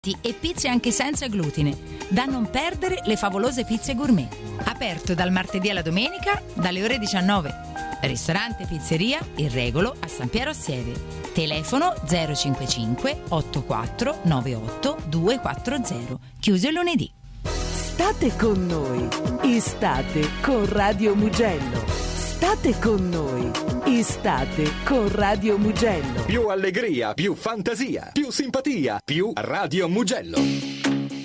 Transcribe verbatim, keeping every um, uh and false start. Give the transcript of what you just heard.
e pizze anche senza glutine. Da non perdere le favolose pizze gourmet. Aperto dal martedì alla domenica dalle ore diciannove. Ristorante Pizzeria Il Regolo a San Piero a Sieve. Telefono zero cinquantacinque ottantaquattro novantotto duecentoquaranta. Chiuso il lunedì. State con noi. Estate con Radio Mugello. State con noi. Estate con Radio Mugello. Più allegria, più fantasia, più simpatia, più Radio Mugello.